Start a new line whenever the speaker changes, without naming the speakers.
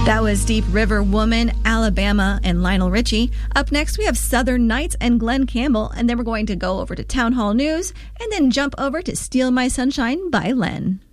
That was Deep River Woman, Alabama, and Lionel Richie. Up next, we have Southern Nights and Glenn Campbell, and then we're going to go over to Town Hall News, and then jump over to Steal My Sunshine by Len.